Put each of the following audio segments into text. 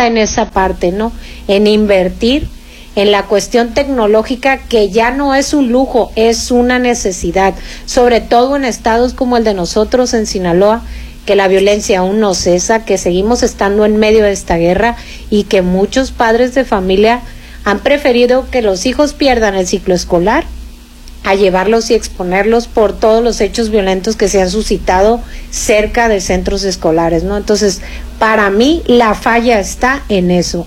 está en esa parte, ¿no? En invertir en la cuestión tecnológica, que ya no es un lujo, es una necesidad, sobre todo en estados como el de nosotros, en Sinaloa, que la violencia aún no cesa, que seguimos estando en medio de esta guerra y que muchos padres de familia han preferido que los hijos pierdan el ciclo escolar a llevarlos y exponerlos por todos los hechos violentos que se han suscitado cerca de centros escolares, ¿no? Entonces, para mí la falla está en eso,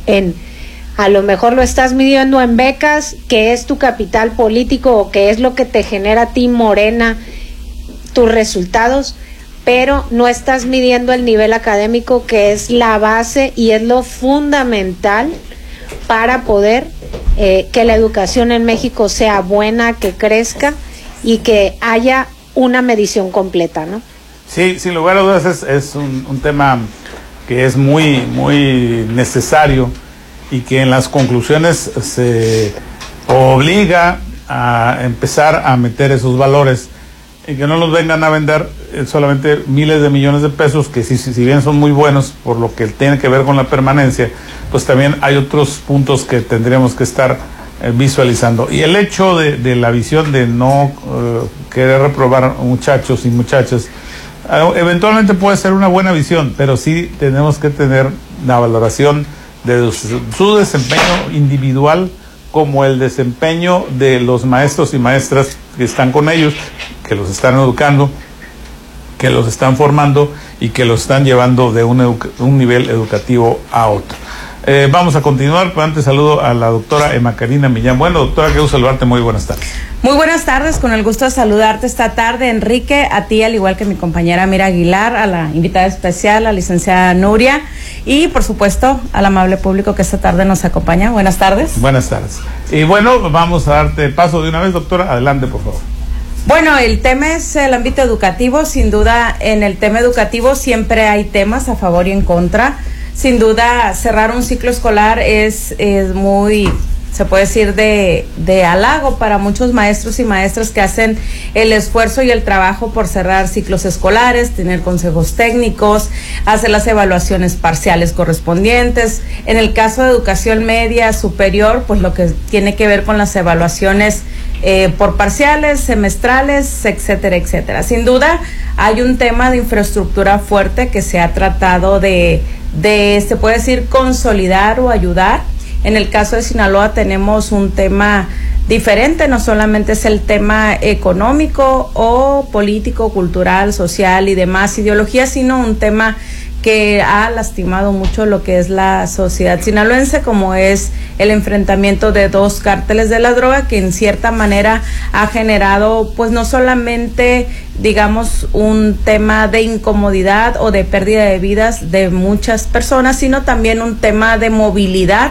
a lo mejor lo estás midiendo en becas, que es tu capital político o que es lo que te genera a ti, Morena, tus resultados, pero no estás midiendo el nivel académico, que es la base y es lo fundamental para poder que la educación en México sea buena, que crezca y que haya una medición completa, ¿no? Sí, sin lugar a dudas es un tema que es muy, muy necesario y que en las conclusiones se obliga a empezar a meter esos valores y que no nos vengan a vender solamente miles de millones de pesos, que si bien son muy buenos por lo que tiene que ver con la permanencia, pues también hay otros puntos que tendríamos que estar visualizando. Y el hecho de la visión de no querer reprobar muchachos y muchachas, eventualmente puede ser una buena visión, pero sí tenemos que tener la valoración de su desempeño individual como el desempeño de los maestros y maestras que están con ellos, que los están educando, que los están formando y que los están llevando de un nivel educativo a otro. Vamos a continuar, pero antes saludo a la doctora Emma Karina Millán. Bueno, doctora, qué gusto saludarte, muy buenas tardes. Muy buenas tardes, con el gusto de saludarte esta tarde, Enrique, a ti, al igual que mi compañera Mira Aguilar, a la invitada especial, la licenciada Nuria, y por supuesto al amable público que esta tarde nos acompaña. Buenas tardes. Buenas tardes. Y bueno, vamos a darte paso de una vez, doctora, adelante, por favor. Bueno, el tema es el ámbito educativo. Sin duda, en el tema educativo siempre hay temas a favor y en contra. Sin duda, cerrar un ciclo escolar es muy, se puede decir, de halago para muchos maestros y maestras que hacen el esfuerzo y el trabajo por cerrar ciclos escolares, tener consejos técnicos, hacer las evaluaciones parciales correspondientes. En el caso de educación media superior, pues lo que tiene que ver con las evaluaciones por parciales, semestrales, etcétera, etcétera. Sin duda, hay un tema de infraestructura fuerte que se ha tratado se puede decir, consolidar o ayudar. En el caso de Sinaloa tenemos un tema diferente, no solamente es el tema económico o político, cultural, social y demás ideologías, sino un tema que ha lastimado mucho lo que es la sociedad sinaloense, como es el enfrentamiento de dos cárteles de la droga, que en cierta manera ha generado, pues no solamente, digamos, un tema de incomodidad o de pérdida de vidas de muchas personas, sino también un tema de movilidad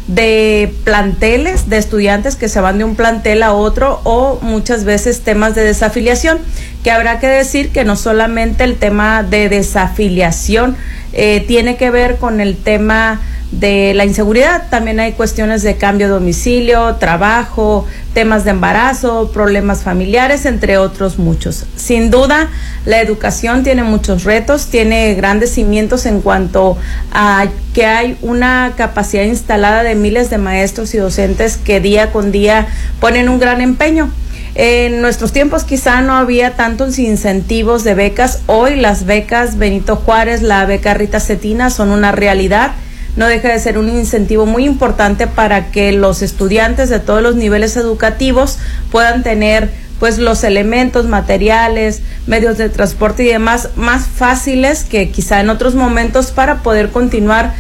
de planteles, de estudiantes que se van de un plantel a otro, o muchas veces temas de desafiliación, que habrá que decir que no solamente el tema de desafiliación tiene que ver con el tema de la inseguridad, también hay cuestiones de cambio de domicilio, trabajo, temas de embarazo, problemas familiares, entre otros muchos. Sin duda, la educación tiene muchos retos, tiene grandes cimientos en cuanto a que hay una capacidad instalada de miles de maestros y docentes que día con día ponen un gran empeño. En nuestros tiempos quizá no había tantos incentivos de becas. Hoy las becas Benito Juárez, la beca Rita Cetina son una realidad. No deja de ser un incentivo muy importante para que los estudiantes de todos los niveles educativos puedan tener pues los elementos, materiales, medios de transporte y demás más fáciles que quizá en otros momentos para poder continuar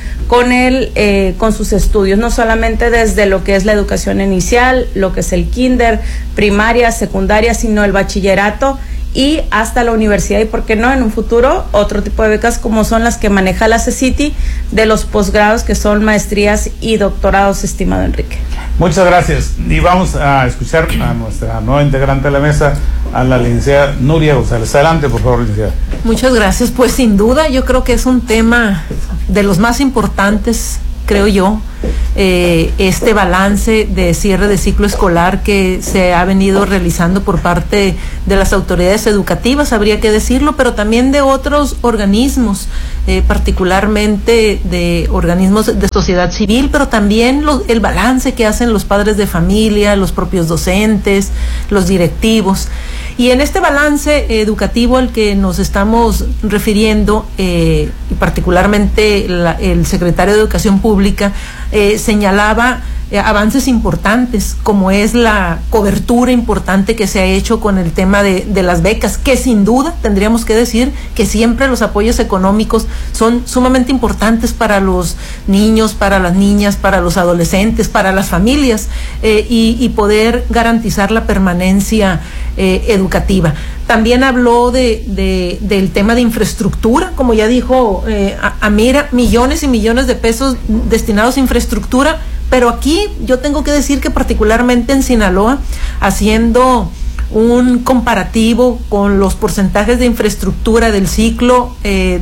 con sus estudios, no solamente desde lo que es la educación inicial, lo que es el kinder, primaria, secundaria, sino el bachillerato y hasta la universidad, y por qué no en un futuro otro tipo de becas como son las que maneja la CECITI de los posgrados, que son maestrías y doctorados, estimado Enrique. Muchas gracias, y vamos a escuchar a nuestra nueva integrante de la mesa, a la licenciada Nuria González. Adelante, por favor, licenciada. Muchas gracias. Pues sin duda yo creo que es un tema de los más importantes, creo yo, este balance de cierre de ciclo escolar que se ha venido realizando por parte de las autoridades educativas, habría que decirlo, pero también de otros organismos, particularmente de organismos de sociedad civil, pero también el balance que hacen los padres de familia, los propios docentes, los directivos. Y en este balance educativo al que nos estamos refiriendo, y particularmente el secretario de Educación Pública señalaba avances importantes, como es la cobertura importante que se ha hecho con el tema de las becas, que sin duda tendríamos que decir que siempre los apoyos económicos son sumamente importantes para los niños, para las niñas, para los adolescentes, para las familias, y poder garantizar la permanencia educativa. También habló del tema de infraestructura, como ya dijo Amira, millones y millones de pesos destinados a infraestructura. Pero aquí yo tengo que decir que particularmente en Sinaloa, haciendo un comparativo con los porcentajes de infraestructura del ciclo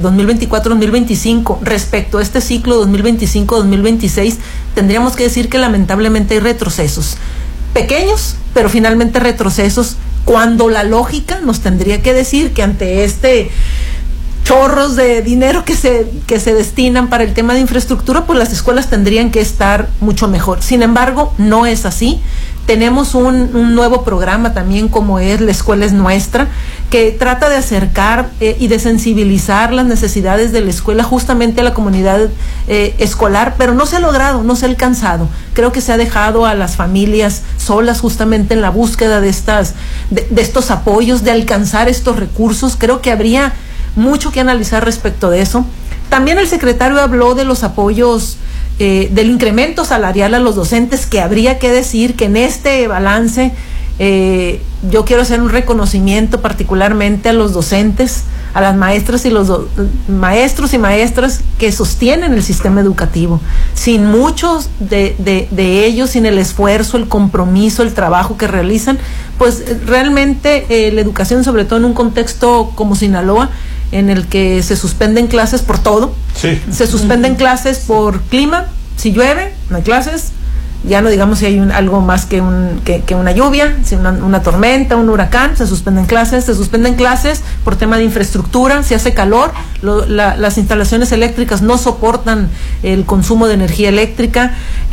2024-2025 respecto a este ciclo 2025-2026, tendríamos que decir que lamentablemente hay retrocesos. Pequeños, pero finalmente retrocesos, cuando la lógica nos tendría que decir que ante chorros de dinero que se destinan para el tema de infraestructura, pues las escuelas tendrían que estar mucho mejor. Sin embargo, no es así. Tenemos un nuevo programa también, como es La Escuela es Nuestra, que trata de acercar y de sensibilizar las necesidades de la escuela justamente a la comunidad escolar, pero no se ha logrado, no se ha alcanzado. Creo que se ha dejado a las familias solas justamente en la búsqueda de estos apoyos, de alcanzar estos recursos. Creo que habría mucho que analizar respecto de eso. También el secretario habló de los apoyos, del incremento salarial a los docentes, que habría que decir que en este balance yo quiero hacer un reconocimiento particularmente a los docentes, a las maestras y los maestros y maestras que sostienen el sistema educativo. Sin muchos de ellos, sin el esfuerzo, el compromiso, el trabajo que realizan, pues realmente la educación, sobre todo en un contexto como Sinaloa, en el que se suspenden clases por todo. Sí. Se suspenden clases por clima, si llueve, no hay clases. Ya no digamos si hay algo más que una lluvia, si una tormenta, un huracán, se suspenden clases por tema de infraestructura, si hace calor, las instalaciones eléctricas no soportan el consumo de energía eléctrica,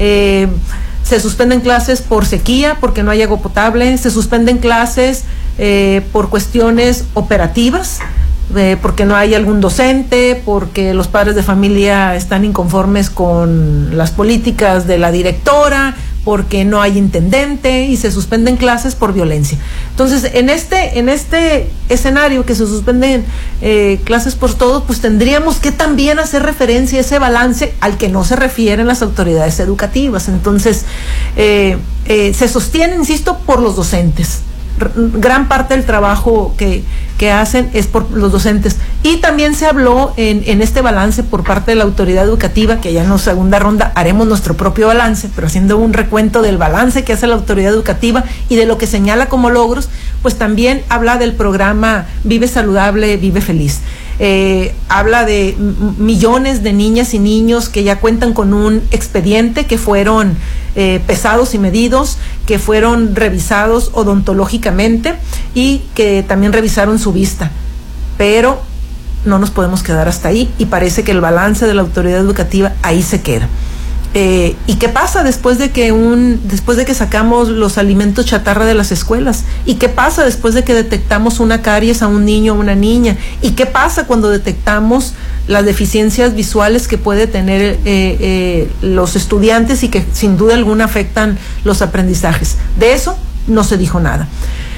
se suspenden clases por sequía, porque no hay agua potable, se suspenden clases por cuestiones operativas, porque no hay algún docente, porque los padres de familia están inconformes con las políticas de la directora, porque no hay intendente, y se suspenden clases por violencia. Entonces, en este escenario que se suspenden clases por todo, pues tendríamos que también hacer referencia a ese balance al que no se refieren las autoridades educativas. Entonces, se sostiene, insisto, por los docentes. Gran parte del trabajo que hacen es por los docentes. Y también se habló en este balance por parte de la autoridad educativa, que ya en la segunda ronda haremos nuestro propio balance, pero haciendo un recuento del balance que hace la autoridad educativa y de lo que señala como logros, pues también habla del programa Vive Saludable, Vive Feliz. Habla de millones de niñas y niños que ya cuentan con un expediente, que fueron pesados y medidos, que fueron revisados odontológicamente y que también revisaron su vista. Pero no nos podemos quedar hasta ahí, y parece que el balance de la autoridad educativa ahí se queda. ¿Y qué pasa después de que sacamos los alimentos chatarra de las escuelas? ¿Y qué pasa después de que detectamos una caries a un niño o una niña? ¿Y qué pasa cuando detectamos las deficiencias visuales que puede tener los estudiantes y que sin duda alguna afectan los aprendizajes? De eso no se dijo nada.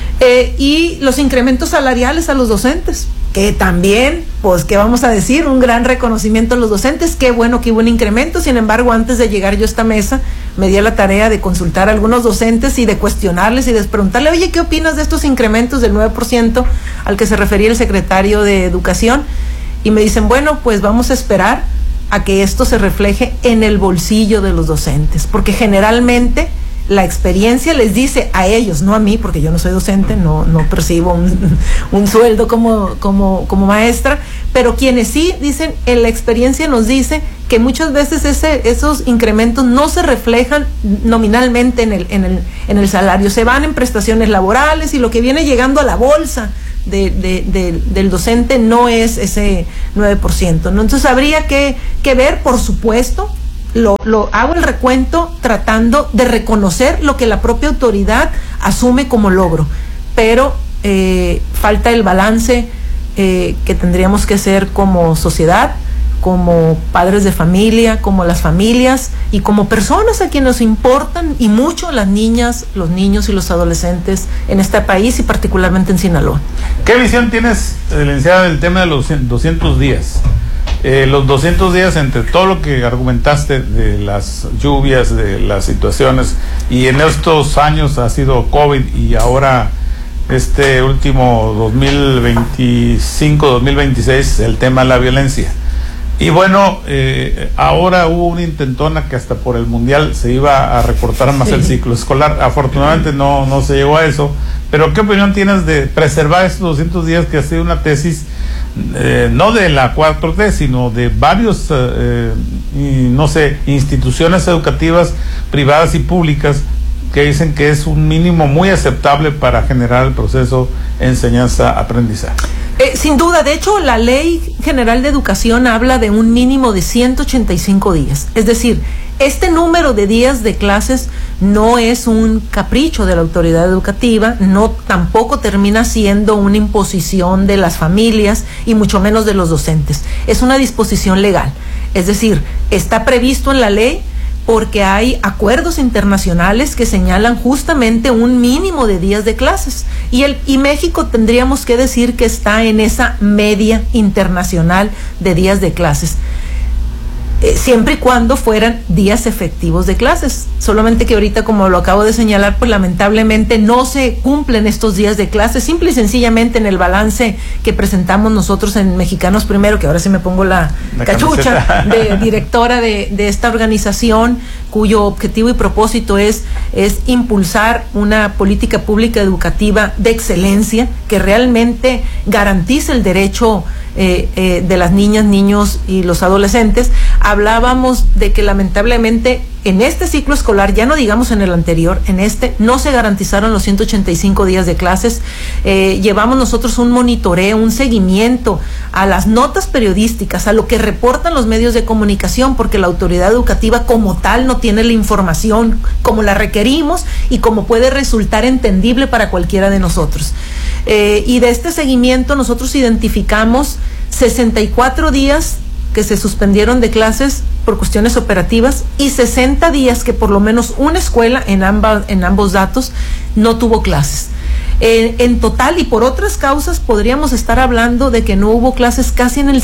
Y los incrementos salariales a los docentes, que también, pues, ¿qué vamos a decir? Un gran reconocimiento a los docentes. Qué bueno que hubo un incremento. Sin embargo, antes de llegar yo a esta mesa, me di a la tarea de consultar a algunos docentes y de cuestionarles y de preguntarle, oye, ¿qué opinas de estos incrementos del 9% al que se refería el secretario de Educación? Y me dicen, bueno, pues vamos a esperar a que esto se refleje en el bolsillo de los docentes, porque generalmente la experiencia les dice a ellos, no a mí, porque yo no soy docente, no percibo un sueldo como maestra, pero quienes sí dicen, la experiencia nos dice que muchas veces esos incrementos no se reflejan nominalmente en el salario, se van en prestaciones laborales y lo que viene llegando a la bolsa del docente no es ese 9%, ¿no? Entonces habría que ver, por supuesto, lo hago el recuento tratando de reconocer lo que la propia autoridad asume como logro, pero falta el balance que tendríamos que hacer como sociedad, como padres de familia, como las familias y como personas a quienes nos importan y mucho las niñas, los niños y los adolescentes en este país y particularmente en Sinaloa. ¿Qué visión tienes, licenciada, del tema de los 200 días? Los 200 días, entre todo lo que argumentaste de las lluvias, de las situaciones, y en estos años ha sido COVID y ahora este último 2025-2026 el tema de la violencia. Y bueno, ahora hubo una intentona que hasta por el mundial se iba a recortar más el ciclo escolar. Afortunadamente no se llegó a eso. Pero ¿qué opinión tienes de preservar estos 200 días, que ha sido una tesis no de la 4T, sino de varios, instituciones educativas privadas y públicas que dicen que es un mínimo muy aceptable para generar el proceso enseñanza-aprendizaje? Sin duda, de hecho, la Ley General de Educación habla de un mínimo de 185 días. Es decir, este número de días de clases no es un capricho de la autoridad educativa, tampoco termina siendo una imposición de las familias y mucho menos de los docentes. Es una disposición legal. Es decir, está previsto en la ley porque hay acuerdos internacionales que señalan justamente un mínimo de días de clases. Y México tendríamos que decir que está en esa media internacional de días de clases. Siempre y cuando fueran días efectivos de clases. Solamente que ahorita, como lo acabo de señalar, pues lamentablemente no se cumplen estos días de clases, simple y sencillamente en el balance que presentamos nosotros en Mexicanos Primero, que ahora sí me pongo la cachucha de directora de esta organización, cuyo objetivo y propósito es impulsar una política pública educativa de excelencia que realmente garantice el derecho de las niñas, niños y los adolescentes. Hablábamos de que lamentablemente en este ciclo escolar, ya no digamos en el anterior, en este no se garantizaron los 185 días de clases. Llevamos nosotros un monitoreo, un seguimiento a las notas periodísticas, a lo que reportan los medios de comunicación, porque la autoridad educativa como tal no tiene la información como la requerimos y como puede resultar entendible para cualquiera de nosotros. Y de este seguimiento nosotros identificamos 64 días que se suspendieron de clases por cuestiones operativas y 60 días que por lo menos una escuela en ambos datos no tuvo clases. En total y por otras causas podríamos estar hablando de que no hubo clases casi en el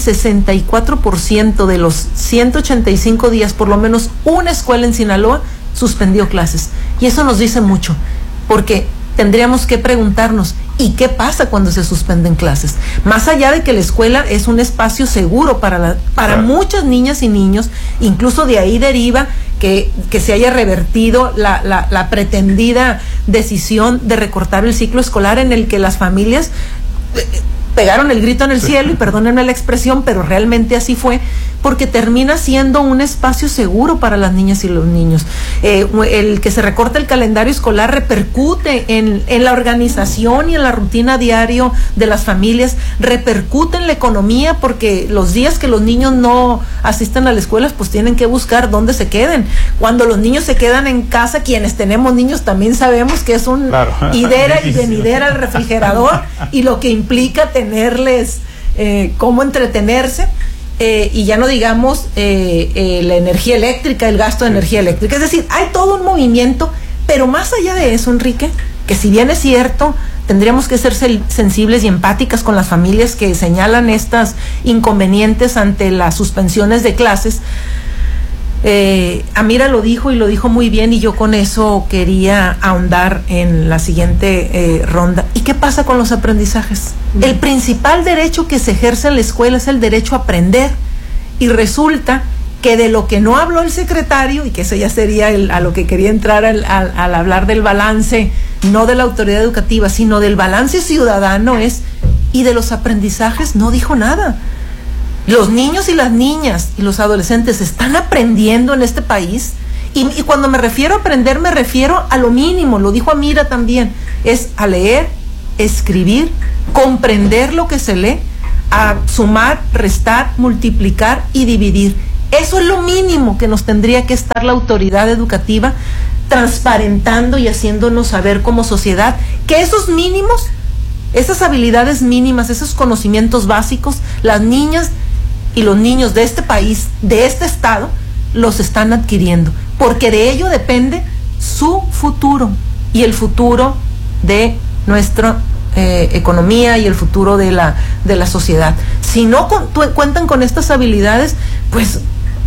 64% de los 185 días. Por lo menos una escuela en Sinaloa suspendió clases, y eso nos dice mucho, porque tendríamos que preguntarnos, ¿y qué pasa cuando se suspenden clases? Más allá de que la escuela es un espacio seguro para muchas niñas y niños, incluso de ahí deriva que se haya revertido la pretendida decisión de recortar el ciclo escolar, en el que las familias pegaron el grito en el cielo, y perdónenme la expresión, pero realmente así fue, porque termina siendo un espacio seguro para las niñas y los niños. El que se recorte el calendario escolar repercute en la organización y en la rutina diario de las familias, repercute en la economía, porque los días que los niños no asisten a la escuela, pues tienen que buscar dónde se queden. Cuando los niños se quedan en casa, quienes tenemos niños también sabemos que es un idera y venidera al refrigerador, y lo que implica tenerles cómo entretenerse. Y ya no digamos la energía eléctrica, el gasto de energía eléctrica. Es decir, hay todo un movimiento, pero más allá de eso, Enrique, que si bien es cierto, tendríamos que ser sensibles y empáticas con las familias que señalan estas inconvenientes ante las suspensiones de clases. Amira lo dijo, y lo dijo muy bien, y yo con eso quería ahondar en la siguiente ronda. ¿Y qué pasa con los aprendizajes? El principal derecho que se ejerce en la escuela es el derecho a aprender, y resulta que de lo que no habló el secretario, y que eso ya sería a lo que quería entrar al hablar del balance, no de la autoridad educativa, sino del balance ciudadano, y de los aprendizajes no dijo nada. Los niños y las niñas y los adolescentes están aprendiendo en este país, y cuando me refiero a aprender, me refiero a lo mínimo, lo dijo Amira también, es a leer, escribir, comprender lo que se lee, a sumar, restar, multiplicar y dividir. Eso es lo mínimo que nos tendría que estar la autoridad educativa transparentando y haciéndonos saber como sociedad que esos mínimos, esas habilidades mínimas, esos conocimientos básicos, las niñas y los niños de este país, de este estado, los están adquiriendo, porque de ello depende su futuro y el futuro de nuestra economía y el futuro de la sociedad. Si no cuentan con estas habilidades, pues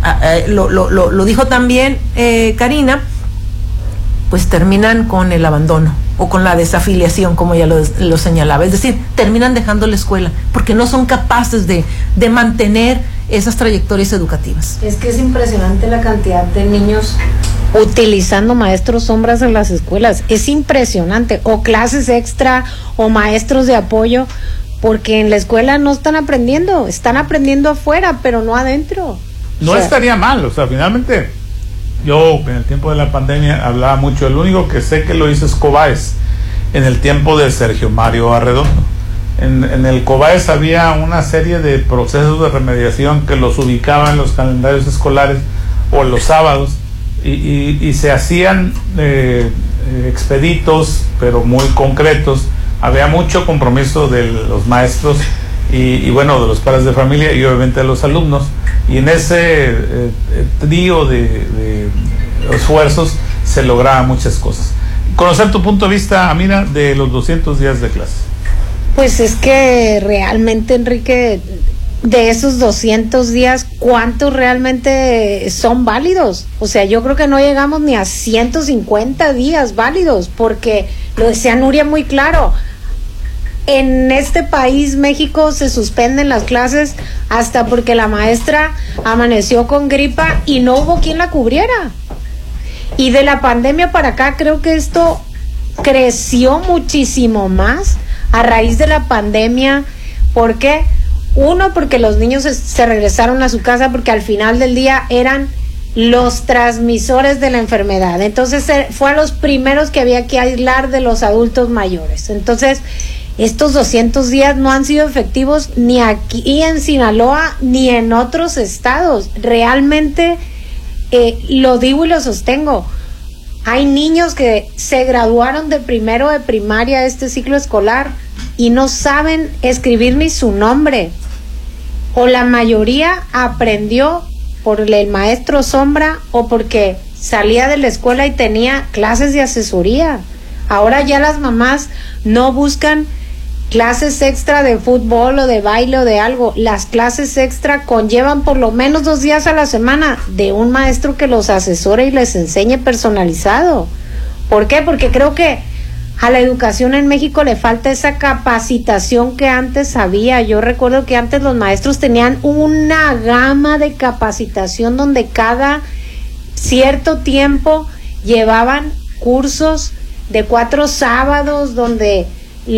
lo dijo también Karina, pues terminan con el abandono o con la desafiliación, como ya lo señalaba. Es decir, terminan dejando la escuela porque no son capaces de mantener esas trayectorias educativas. Es que es impresionante la cantidad de niños utilizando maestros sombras en las escuelas. Es impresionante. O clases extra o maestros de apoyo, porque en la escuela no están aprendiendo afuera, pero no adentro. No estaría mal, o sea, finalmente yo en el tiempo de la pandemia hablaba mucho, el único que sé que lo hizo es Cobaes, en el tiempo de Sergio Mario Arredondo. En el Cobaes había una serie de procesos de remediación que los ubicaban en los calendarios escolares o los sábados, y se hacían expeditos, pero muy concretos. Había mucho compromiso de los maestros y bueno, de los padres de familia y obviamente de los alumnos, y en ese trío de esfuerzos se lograban muchas cosas. Conocer tu punto de vista, Amira, de los 200 días de clase. Pues es que realmente, Enrique, de esos 200 días, ¿cuántos realmente son válidos? O sea, yo creo que no llegamos ni a 150 días válidos, porque lo decía Nuria muy claro. En este país, México, se suspenden las clases hasta porque la maestra amaneció con gripa y no hubo quien la cubriera. Y de la pandemia para acá, creo que esto creció muchísimo más a raíz de la pandemia. ¿Por qué? Uno, porque los niños se regresaron a su casa, porque al final del día eran los transmisores de la enfermedad. Entonces fue a los primeros que había que aislar de los adultos mayores. Entonces, estos 200 días no han sido efectivos ni aquí en Sinaloa ni en otros estados. Realmente, lo digo y lo sostengo. Hay niños que se graduaron de primero de primaria este ciclo escolar y no saben escribir ni su nombre. O la mayoría aprendió por el maestro sombra o porque salía de la escuela y tenía clases de asesoría. Ahora ya las mamás no buscan clases extra de fútbol o de baile o de algo. Las clases extra conllevan por lo menos 2 días a la semana de un maestro que los asesore y les enseñe personalizado. ¿Por qué? Porque creo que a la educación en México le falta esa capacitación que antes había. Yo recuerdo que antes los maestros tenían una gama de capacitación donde cada cierto tiempo llevaban cursos de 4 sábados donde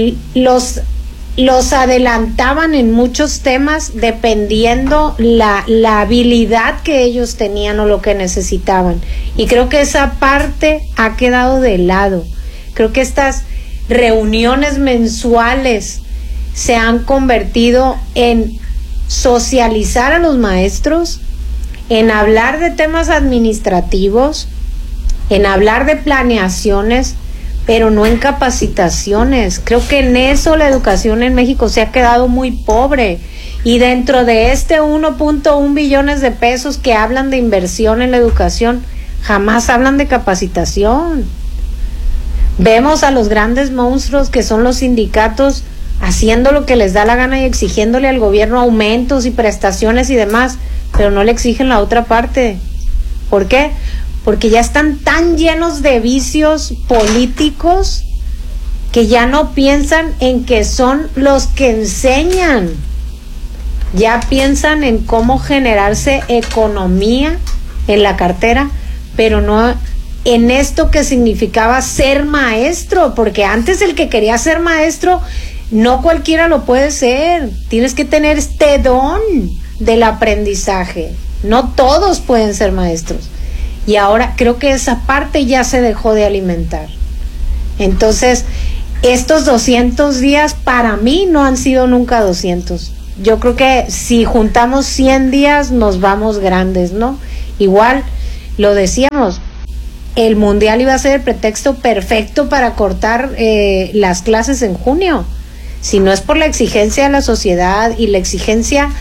los adelantaban en muchos temas dependiendo la habilidad que ellos tenían o lo que necesitaban. Y creo que esa parte ha quedado de lado. Creo que estas reuniones mensuales se han convertido en socializar a los maestros, en hablar de temas administrativos, en hablar de planeaciones, pero no en capacitaciones. Creo que en eso la educación en México se ha quedado muy pobre. Y dentro de este 1.1 billones de pesos que hablan de inversión en la educación, jamás hablan de capacitación. Vemos a los grandes monstruos que son los sindicatos haciendo lo que les da la gana y exigiéndole al gobierno aumentos y prestaciones y demás, pero no le exigen la otra parte. ¿Por qué? Porque ya están tan llenos de vicios políticos que ya no piensan en que son los que enseñan. ya piensan en cómo generarse economía en la cartera, pero no en esto que significaba ser maestro, porque antes el que quería ser maestro, no cualquiera lo puede ser, tienes que tener este don del aprendizaje, no todos pueden ser maestros, y ahora creo que esa parte ya se dejó de alimentar. Entonces, estos 200 días para mí no han sido nunca 200. Yo creo que si juntamos 100 días nos vamos grandes, ¿no? Igual, lo decíamos, el mundial iba a ser el pretexto perfecto para cortar las clases en junio. Si no es por la exigencia de la sociedad y la exigencia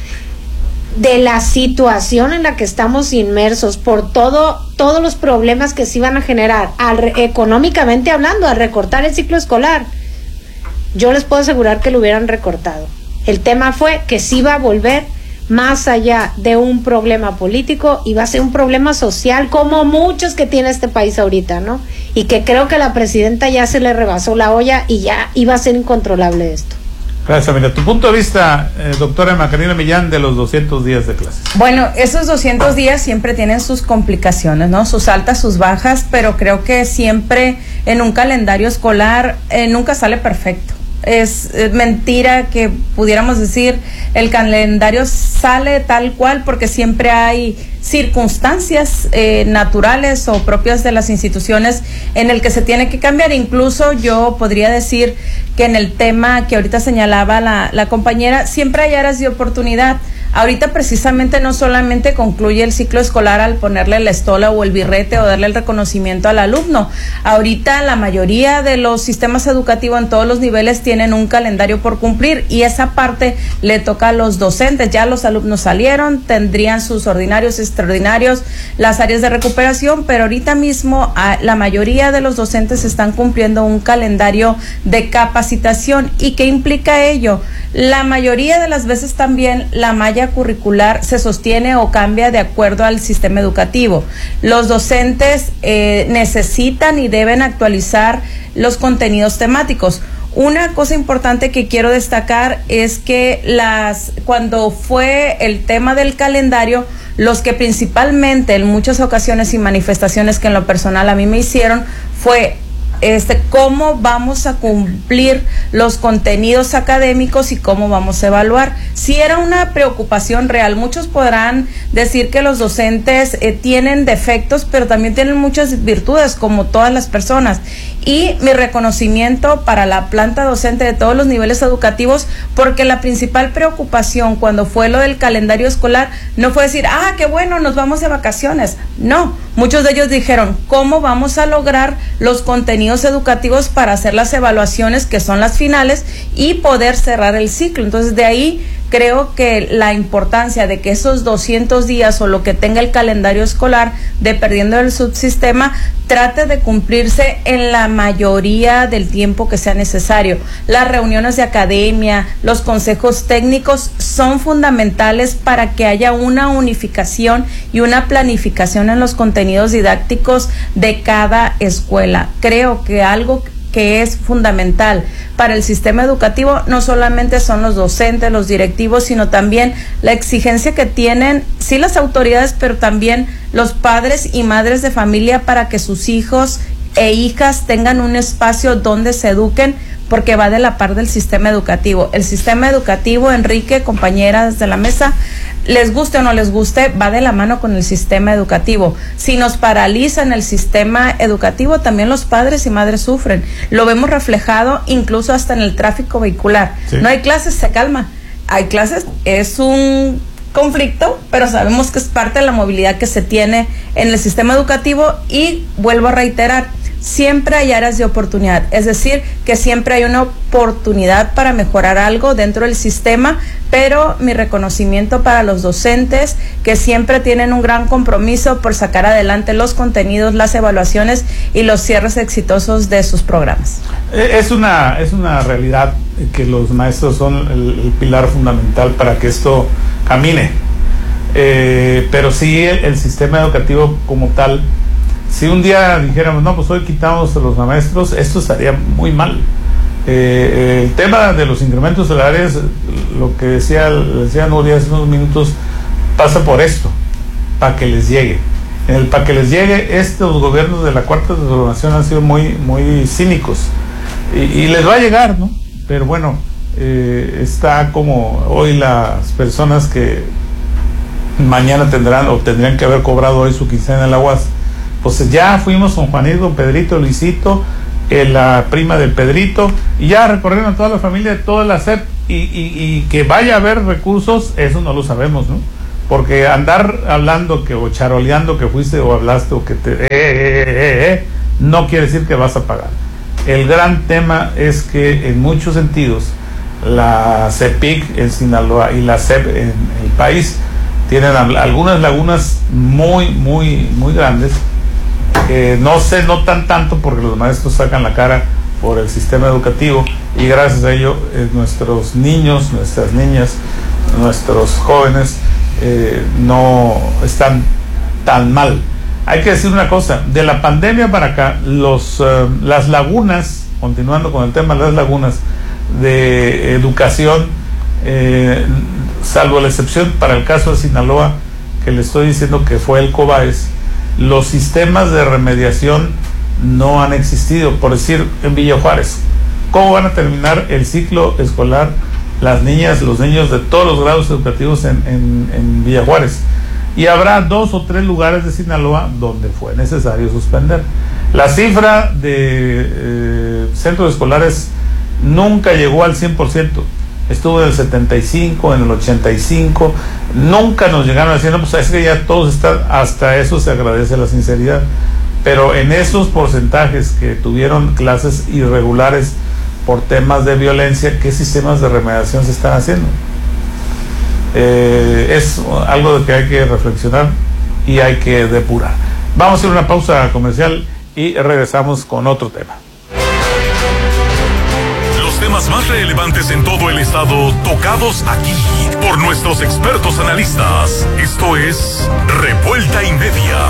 de la situación en la que estamos inmersos, por todos los problemas que se iban a generar, económicamente hablando, al recortar el ciclo escolar, yo les puedo asegurar que lo hubieran recortado. El tema fue que sí iba a volver más allá de un problema político, iba a ser un problema social, como muchos que tiene este país ahorita, ¿no? Y que creo que la presidenta ya se le rebasó la olla y ya iba a ser incontrolable esto. Gracias, Amilia. Tu punto de vista, doctora Macarena Millán, de los 200 días de clases. Bueno, esos 200 días siempre tienen sus complicaciones, ¿no? Sus altas, sus bajas, pero creo que siempre en un calendario escolar nunca sale perfecto. Es mentira que pudiéramos decir el calendario sale tal cual, porque siempre hay circunstancias naturales o propias de las instituciones en el que se tiene que cambiar. Incluso yo podría decir que en el tema que ahorita señalaba la compañera, siempre hay áreas de oportunidad. Ahorita precisamente no solamente concluye el ciclo escolar al ponerle la estola o el birrete o darle el reconocimiento al alumno. Ahorita la mayoría de los sistemas educativos en todos los niveles tienen un calendario por cumplir, y esa parte le toca a los docentes. Ya los alumnos salieron, tendrían sus ordinarios, extraordinarios, las áreas de recuperación, pero ahorita mismo la mayoría de los docentes están cumpliendo un calendario de capacitación. ¿Y qué implica ello? La mayoría de las veces también la malla curricular se sostiene o cambia de acuerdo al sistema educativo. Los docentes necesitan y deben actualizar los contenidos temáticos. Una cosa importante que quiero destacar es que cuando fue el tema del calendario, los que principalmente en muchas ocasiones y manifestaciones que en lo personal a mí me hicieron fue cómo vamos a cumplir los contenidos académicos y cómo vamos a evaluar. Sí era una preocupación real. Muchos podrán decir que los docentes tienen defectos, pero también tienen muchas virtudes, como todas las personas. Y mi reconocimiento para la planta docente de todos los niveles educativos, porque la principal preocupación cuando fue lo del calendario escolar no fue decir, qué bueno, nos vamos de vacaciones. No, muchos de ellos dijeron, ¿cómo vamos a lograr los contenidos educativos para hacer las evaluaciones, que son las finales, y poder cerrar el ciclo? Entonces, de ahí creo que la importancia de que esos 200 días o lo que tenga el calendario escolar, dependiendo del subsistema, trate de cumplirse en la mayoría del tiempo que sea necesario. Las reuniones de academia, los consejos técnicos son fundamentales para que haya una unificación y una planificación en los contenidos didácticos de cada escuela. Creo que algo que es fundamental para el sistema educativo no solamente son los docentes, los directivos, sino también la exigencia que tienen, sí, las autoridades, pero también los padres y madres de familia, para que sus hijos e hijas tengan un espacio donde se eduquen, porque va de la par del sistema educativo. El sistema educativo, Enrique, compañeras de la mesa, les guste o no les guste, va de la mano con el sistema educativo. Si nos paralizan el sistema educativo, también los padres y madres sufren. Lo vemos reflejado incluso hasta en el tráfico vehicular. Sí. No hay clases, se calma. Hay clases, es un conflicto, pero sabemos que es parte de la movilidad que se tiene en el sistema educativo. Y vuelvo a reiterar, siempre hay áreas de oportunidad, es decir, que siempre hay una oportunidad para mejorar algo dentro del sistema, pero mi reconocimiento para los docentes, que siempre tienen un gran compromiso por sacar adelante los contenidos, las evaluaciones y los cierres exitosos de sus programas. Es una realidad que los maestros son el pilar fundamental para que esto camine, pero sí el sistema educativo como tal. Si un día dijéramos, no, pues hoy quitamos a los maestros, esto estaría muy mal. El tema de los incrementos salariales, lo que decía Nuria hace unos minutos, pasa por esto, para que les llegue. Para que les llegue, estos gobiernos de la Cuarta Transformación han sido muy, muy cínicos, y les va a llegar, ¿no? Pero bueno, está como hoy las personas que mañana tendrían que haber cobrado hoy su quincena en la UAS, pues ya fuimos con Juanito, Pedrito, Luisito, la prima del Pedrito, y ya recorrieron a toda la familia de toda la SEP, y que vaya a haber recursos, eso no lo sabemos, ¿no? Porque andar hablando o charoleando que fuiste o hablaste o que no quiere decir que vas a pagar. El gran tema es que en muchos sentidos la CEPIC en Sinaloa y la SEP en el país tienen algunas lagunas muy, muy, muy grandes, que no se notan tanto porque los maestros sacan la cara por el sistema educativo, y gracias a ello nuestros niños, nuestras niñas, nuestros jóvenes no están tan mal. Hay que decir una cosa, de la pandemia para acá, las lagunas, continuando con el tema de las lagunas de educación, salvo la excepción para el caso de Sinaloa, que le estoy diciendo que fue el COBAES, los sistemas de remediación no han existido. Por decir, en Villa Juárez, ¿cómo van a terminar el ciclo escolar las niñas, los niños de todos los grados educativos en Villa Juárez? Y habrá 2 o 3 lugares de Sinaloa donde fue necesario suspender. La cifra de centros escolares nunca llegó al 100%, estuvo en el 75, en el 85, nunca nos llegaron a decir, no, pues es que ya todos están, hasta eso se agradece la sinceridad, pero en esos porcentajes que tuvieron clases irregulares por temas de violencia, ¿qué sistemas de remediación se están haciendo? Es algo de que hay que reflexionar y hay que depurar. Vamos a hacer una pausa comercial y regresamos con otro tema. Los temas más relevantes en todo el estado, tocados aquí por nuestros expertos analistas. Esto es Revuelta y Media.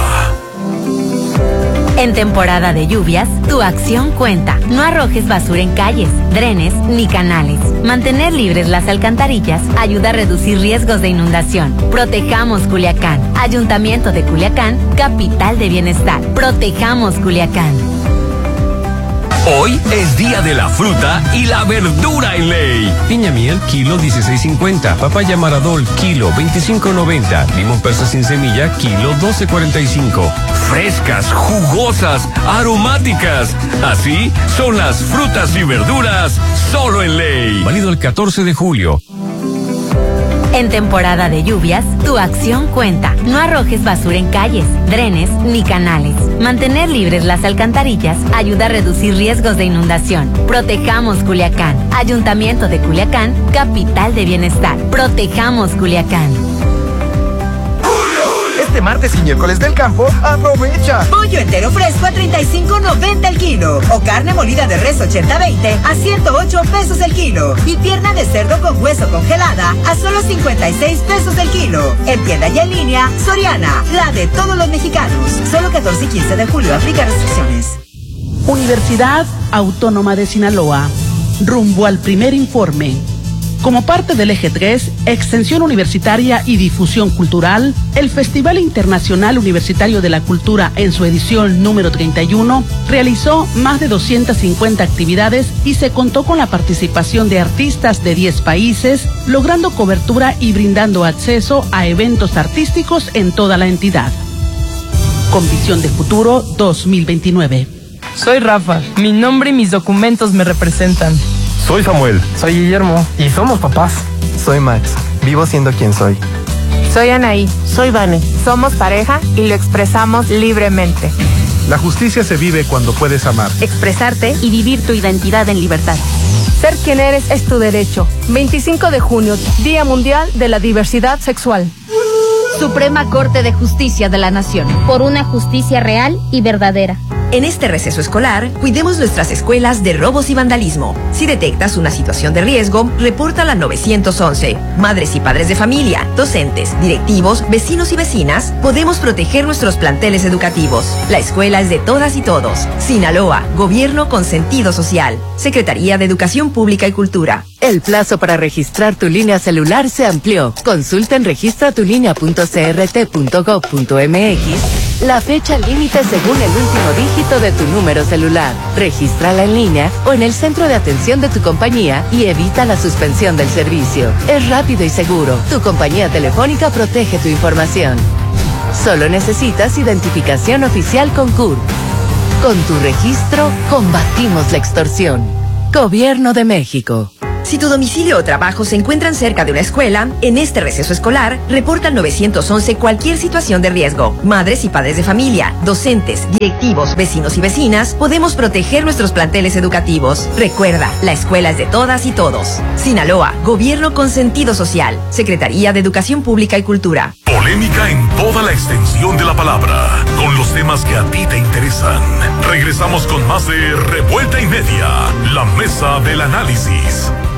En temporada de lluvias, tu acción cuenta. No arrojes basura en calles, drenes ni canales. Mantener libres las alcantarillas ayuda a reducir riesgos de inundación. Protejamos Culiacán. Ayuntamiento de Culiacán, capital de bienestar. Protejamos Culiacán. Hoy es día de la fruta y la verdura en ley. Piña miel, kilo 16.50. Papaya Maradol, kilo 25.90. Limón persa sin semilla, kilo 12.45. Frescas, jugosas, aromáticas. Así son las frutas y verduras solo en ley. Válido el 14 de julio. En temporada de lluvias, tu acción cuenta. No arrojes basura en calles, drenes ni canales. Mantener libres las alcantarillas ayuda a reducir riesgos de inundación. Protejamos Culiacán. Ayuntamiento de Culiacán, capital de bienestar. Protejamos Culiacán. Este martes y miércoles del campo, aprovecha. Pollo entero fresco a $35.90 el kilo. O carne molida de res 80-20 a $108 el kilo. Y pierna de cerdo con hueso congelada a solo $56 el kilo. En tienda y en línea, Soriana, la de todos los mexicanos. Solo 14 y 15 de julio, aplica restricciones. Universidad Autónoma de Sinaloa. Rumbo al primer informe. Como parte del Eje 3, Extensión Universitaria y Difusión Cultural, el Festival Internacional Universitario de la Cultura en su edición número 31 realizó más de 250 actividades y se contó con la participación de artistas de 10 países, logrando cobertura y brindando acceso a eventos artísticos en toda la entidad. Con visión de futuro 2029. Soy Rafa, mi nombre y mis documentos me representan. Soy Samuel. Soy Guillermo y somos papás. Soy Max, vivo siendo quien soy. Soy Anaí. Soy Vane. Somos pareja y lo expresamos libremente. La justicia se vive cuando puedes amar, expresarte y vivir tu identidad en libertad. Ser quien eres es tu derecho. 25 de junio, Día Mundial de la Diversidad Sexual. Suprema Corte de Justicia de la Nación. Por una justicia real y verdadera. En este receso escolar, cuidemos nuestras escuelas de robos y vandalismo. Si detectas una situación de riesgo, repórtala al 911. Madres y padres de familia, docentes, directivos, vecinos y vecinas, podemos proteger nuestros planteles educativos. La escuela es de todas y todos. Sinaloa, gobierno con sentido social. Secretaría de Educación Pública y Cultura. El plazo para registrar tu línea celular se amplió. Consulta en registratulinea.crt.gov.mx la fecha límite según el último dígito de tu número celular. Regístrala en línea o en el centro de atención de tu compañía y evita la suspensión del servicio. Es rápido y seguro. Tu compañía telefónica protege tu información. Solo necesitas identificación oficial con CURP. Con tu registro, combatimos la extorsión. Gobierno de México. Si tu domicilio o trabajo se encuentran cerca de una escuela, en este receso escolar, reporta al 911 cualquier situación de riesgo. Madres y padres de familia, docentes, directivos, vecinos y vecinas, podemos proteger nuestros planteles educativos. Recuerda, la escuela es de todas y todos. Sinaloa, gobierno con sentido social. Secretaría de Educación Pública y Cultura. Polémica en toda la extensión de la palabra, con los temas que a ti te interesan. Regresamos con más de Revuelta y Media, la mesa del análisis.